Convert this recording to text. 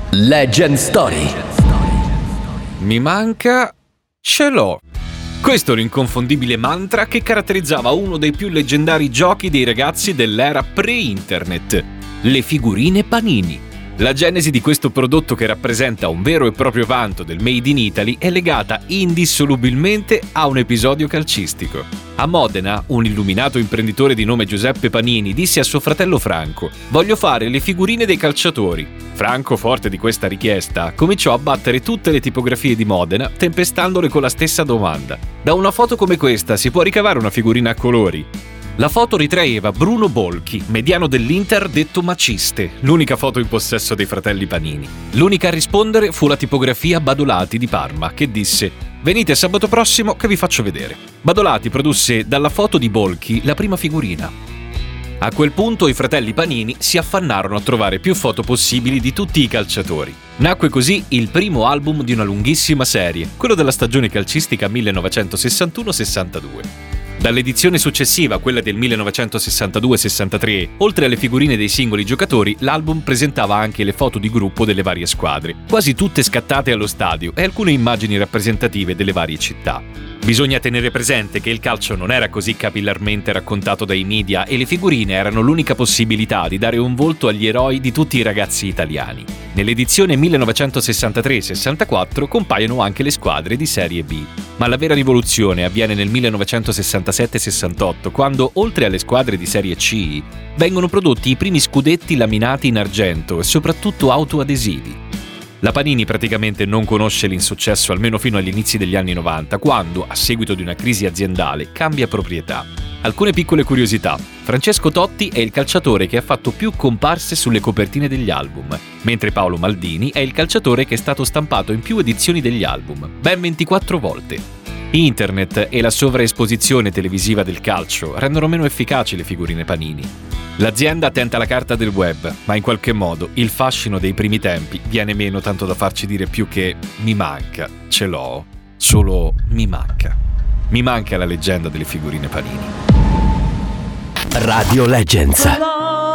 Legend Story. Mi manca, ce l'ho. Questo è l'inconfondibile mantra che caratterizzava uno dei più leggendari giochi dei ragazzi dell'era pre-internet, le figurine Panini. La genesi di questo prodotto, che rappresenta un vero e proprio vanto del Made in Italy, è legata indissolubilmente a un episodio calcistico. A Modena, un illuminato imprenditore di nome Giuseppe Panini disse a suo fratello Franco: «Voglio fare le figurine dei calciatori». Franco, forte di questa richiesta, cominciò a battere tutte le tipografie di Modena, tempestandole con la stessa domanda: «Da una foto come questa si può ricavare una figurina a colori?» La foto ritraeva Bruno Bolchi, mediano dell'Inter detto Maciste, l'unica foto in possesso dei fratelli Panini. L'unica a rispondere fu la tipografia Badolati di Parma, che disse: «Venite sabato prossimo che vi faccio vedere». Badolati produsse dalla foto di Bolchi la prima figurina. A quel punto i fratelli Panini si affannarono a trovare più foto possibili di tutti i calciatori. Nacque così il primo album di una lunghissima serie, quello della stagione calcistica 1961-62. Dall'edizione successiva, quella del 1962-63, oltre alle figurine dei singoli giocatori, l'album presentava anche le foto di gruppo delle varie squadre, quasi tutte scattate allo stadio, e alcune immagini rappresentative delle varie città. Bisogna tenere presente che il calcio non era così capillarmente raccontato dai media e le figurine erano l'unica possibilità di dare un volto agli eroi di tutti i ragazzi italiani. Nell'edizione 1963-64 compaiono anche le squadre di Serie B. Ma la vera rivoluzione avviene nel 1967-68, quando, oltre alle squadre di Serie C, vengono prodotti i primi scudetti laminati in argento e soprattutto autoadesivi. La Panini praticamente non conosce l'insuccesso almeno fino agli inizi degli anni 90, quando, a seguito di una crisi aziendale, cambia proprietà. Alcune piccole curiosità. Francesco Totti è il calciatore che ha fatto più comparse sulle copertine degli album, mentre Paolo Maldini è il calciatore che è stato stampato in più edizioni degli album, ben 24 volte. Internet e la sovraesposizione televisiva del calcio rendono meno efficaci le figurine Panini. L'azienda tenta la carta del web, ma in qualche modo il fascino dei primi tempi viene meno, tanto da farci dire più che mi manca, ce l'ho, solo mi manca. Mi manca la leggenda delle figurine Panini. Radio Legends.